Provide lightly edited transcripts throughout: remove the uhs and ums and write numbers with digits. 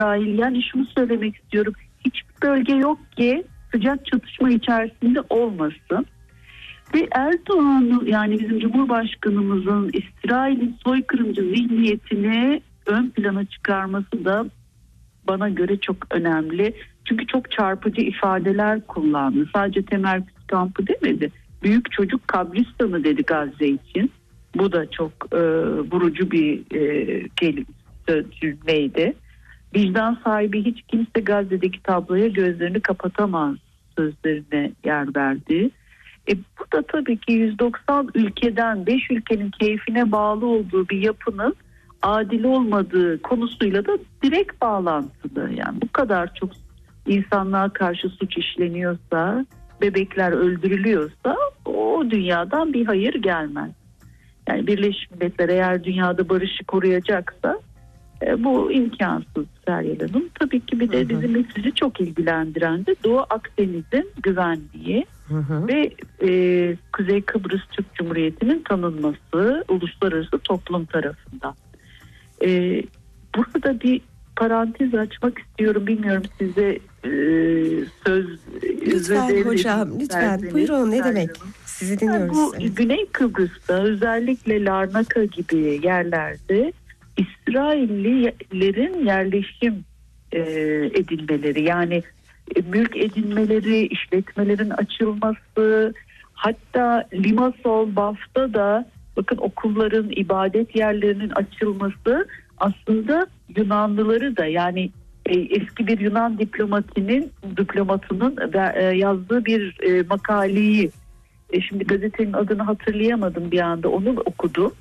İsrail. Yani şunu söylemek istiyorum. Hiçbir bölge yok ki sıcak çatışma içerisinde olmasın. Ve Erdoğan, yani bizim Cumhurbaşkanımızın İsrail'in soykırımcı zihniyetini ön plana çıkarması da bana göre çok önemli. Çünkü çok çarpıcı ifadeler kullandı. Sadece temerküz kampı demedi. Büyük çocuk kabristanı dedi Gazze için. Bu da çok vurucu bir cümleydi. Vicdan sahibi hiç kimse Gazze'deki tabloya gözlerini kapatamaz sözlerine yer verdi. Bu da tabii ki 190 ülkeden 5 ülkenin keyfine bağlı olduğu bir yapının adil olmadığı konusuyla da direkt bağlantılı. Yani bu kadar çok insanlığa karşı suç işleniyorsa, bebekler öldürülüyorsa o dünyadan bir hayır gelmez. Yani Birleşmiş Milletler eğer dünyada barışı koruyacaksa bu imkansız Feryal Hanım. Tabii ki bir de bizim sizi çok ilgilendiren de Doğu Akdeniz'in güvenliği ve Kuzey Kıbrıs Türk Cumhuriyeti'nin tanınması uluslararası toplum tarafından. Burada bir parantez açmak istiyorum. Bilmiyorum size söz... Lütfen hocam, lütfen. Buyurun, ne demek? Sizi dinliyoruz. Bu Güney Kıbrıs'ta özellikle Larnaka gibi yerlerde İsraillilerin yerleşim edilmeleri, yani mülk edinmeleri, işletmelerin açılması, hatta Limassol, Baf'ta da bakın okulların, ibadet yerlerinin açılması aslında Yunanlıları da, yani eski bir Yunan diplomatının yazdığı bir makaleyi, şimdi gazetenin adını hatırlayamadım bir anda, onu okudum.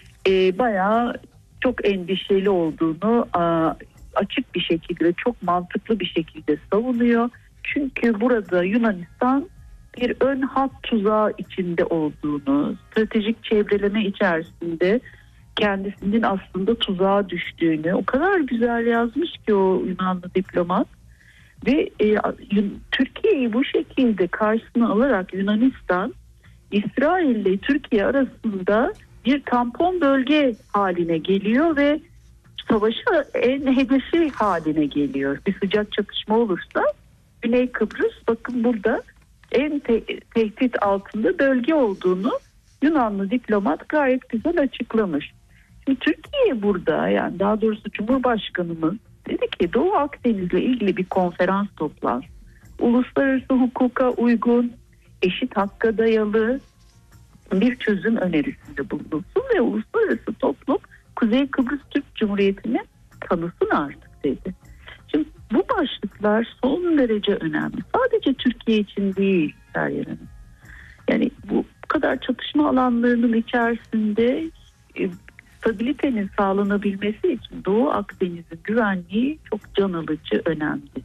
Bayağı çok endişeli olduğunu açık bir şekilde, çok mantıklı bir şekilde savunuyor. Çünkü burada Yunanistan bir ön hat tuzağı içinde olduğunu, stratejik çevreleme içerisinde kendisinin aslında tuzağa düştüğünü o kadar güzel yazmış ki o Yunanlı diplomat. Ve Türkiye'yi bu şekilde karşısına alarak Yunanistan, İsrail ile Türkiye arasında bir tampon bölge haline geliyor ve savaşa en hedefi haline geliyor. Bir sıcak çatışma olursa Güney Kıbrıs, bakın burada en tehdit altında bölge olduğunu Yunanlı diplomat gayet güzel açıklamış. Şimdi Türkiye burada, yani daha doğrusu Cumhurbaşkanımız dedi ki Doğu Akdeniz'le ilgili bir konferans toplansın. Uluslararası hukuka uygun, eşit hakka dayalı bir çözüm önerisinde bulunsun ve uluslararası toplum Kuzey Kıbrıs Türk Cumhuriyeti'ni tanısın artık dedi. Şimdi bu başlıklar son derece önemli. Sadece Türkiye için değil Feryal Hanım. Yani bu kadar çatışma alanlarının içerisinde stabilitenin sağlanabilmesi için Doğu Akdeniz'in güvenliği çok can alıcı, önemli.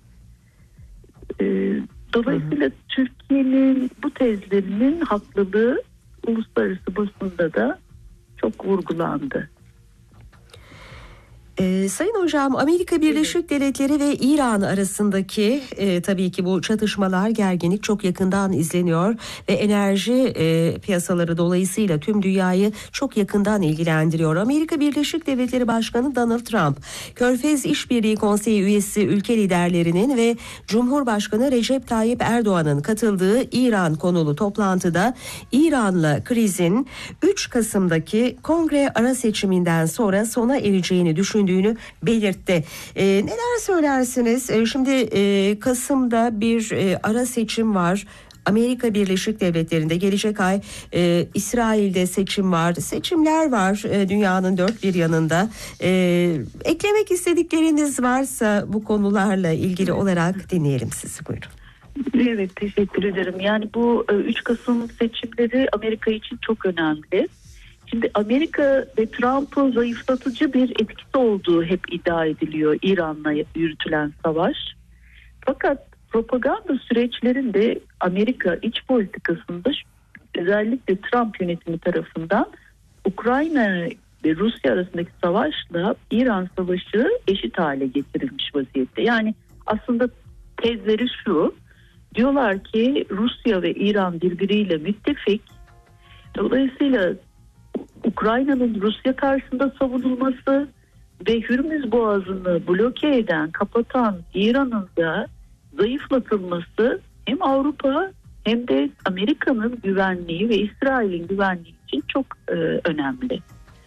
Dolayısıyla Türkiye'nin bu tezlerinin haklılığı uluslararası basında da çok vurgulandı. Sayın hocam, Amerika Birleşik Devletleri ve İran arasındaki tabii ki bu çatışmalar, gerginlik çok yakından izleniyor ve enerji piyasaları dolayısıyla tüm dünyayı çok yakından ilgilendiriyor. Amerika Birleşik Devletleri Başkanı Donald Trump, Körfez İşbirliği Konseyi üyesi ülke liderlerinin ve Cumhurbaşkanı Recep Tayyip Erdoğan'ın katıldığı İran konulu toplantıda İran'la krizin 3 Kasım'daki kongre ara seçiminden sonra sona ereceğini düşündüğünü belirtti. Neler söylersiniz? Şimdi Kasım'da bir ara seçim var. Amerika Birleşik Devletleri'nde gelecek ay İsrail'de seçim var. Seçimler var dünyanın dört bir yanında. Eklemek istedikleriniz varsa bu konularla ilgili olarak dinleyelim sizi. Buyurun. Evet, teşekkür ederim. Yani bu 3 Kasım seçimleri Amerika için çok önemli. Şimdi Amerika ve Trump'ın zayıflatıcı bir etkisi olduğu hep iddia ediliyor İran'la yürütülen savaş. Fakat propaganda süreçlerinde Amerika iç politikasında özellikle Trump yönetimi tarafından Ukrayna ve Rusya arasındaki savaşla İran savaşı eşit hale getirilmiş vaziyette. Yani aslında tezleri şu, diyorlar ki Rusya ve İran birbiriyle müttefik. Dolayısıyla Ukrayna'nın Rusya karşısında savunulması ve Hürmüz Boğazı'nı bloke eden, kapatan İran'ın da zayıflatılması hem Avrupa hem de Amerika'nın güvenliği ve İsrail'in güvenliği için çok önemli.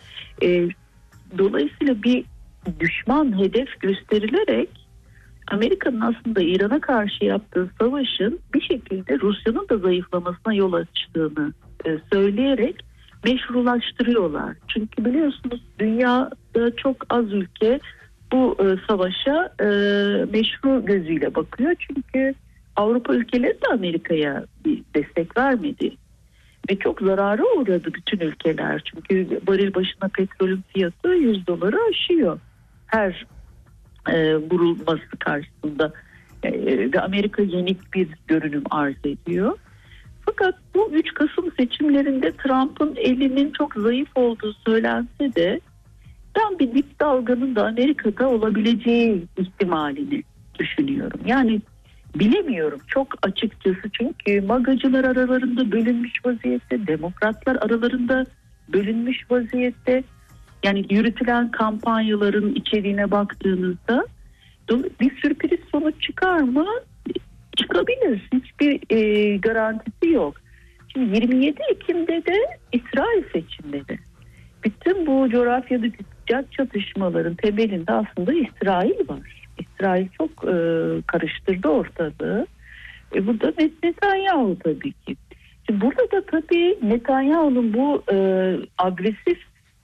Dolayısıyla bir düşman hedef gösterilerek Amerika'nın aslında İran'a karşı yaptığı savaşın bir şekilde Rusya'nın da zayıflamasına yol açtığını söyleyerek meşrulaştırıyorlar. Çünkü biliyorsunuz dünyada çok az ülke bu savaşa meşru gözüyle bakıyor. Çünkü Avrupa ülkeleri de Amerika'ya bir destek vermedi. Ve çok zarara uğradı bütün ülkeler. Çünkü varil başına petrolün fiyatı $100 aşıyor. Her vurulması karşısında. Ve Amerika yenik bir görünüm arz ediyor. Fakat bu 3 Kasım seçimlerinde Trump'ın elinin çok zayıf olduğu söylense de ben bir dip dalganın da Amerika'da olabileceği ihtimalini düşünüyorum. Yani bilemiyorum çok açıkçası, çünkü MAGA'cılar aralarında bölünmüş vaziyette, demokratlar aralarında bölünmüş vaziyette. Yani yürütülen kampanyaların içeriğine baktığınızda bir sürpriz sonuç çıkar mı? Çıkabilir. Hiçbir garantisi yok. Şimdi 27 Ekim'de de İsrail seçimleri. Bütün bu coğrafyadaki sıcak çatışmaların temelinde aslında İsrail var. İsrail çok karıştırdı ortalığı. Bu da Netanyahu tabii ki. Şimdi burada da tabii Netanyahu'nun bu agresif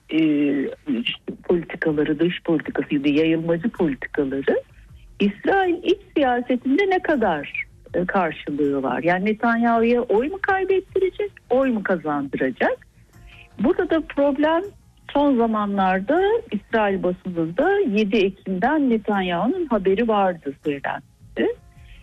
politikaları, dış politikası gibi yayılmacı politikaları İsrail iç siyasetinde ne kadar karşılığı var? Yani Netanyahu'ya oy mu kaybettirecek, oy mu kazandıracak? Burada da problem son zamanlarda İsrail basınında 7 Ekim'den Netanyahu'nun haberi vardı söylendi.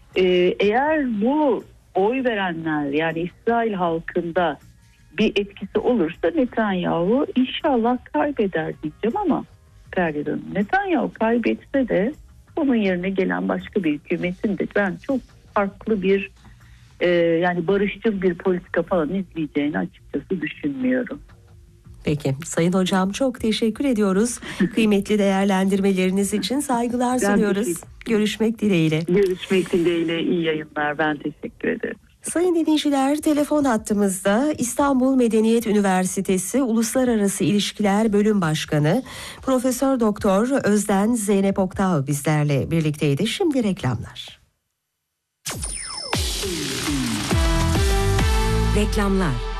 Eğer bu oy verenler, yani İsrail halkında bir etkisi olursa Netanyahu inşallah kaybeder diyeceğim, ama Netanyahu kaybetse de onun yerine gelen başka bir hükümetin de ben çok farklı bir yani barışçıl bir politika falan izleyeceğini açıkçası düşünmüyorum. Peki Sayın Hocam, çok teşekkür ediyoruz. Kıymetli değerlendirmeleriniz için saygılar sunuyoruz. Görüşmek dileğiyle. Görüşmek dileğiyle, iyi yayınlar, ben teşekkür ederim. Sayın dinleyiciler, telefon hattımızda İstanbul Medeniyet Üniversitesi Uluslararası İlişkiler Bölüm Başkanı Profesör Doktor Özden Zeynep Oktağ bizlerle birlikteydi. Şimdi reklamlar. Reklamlar.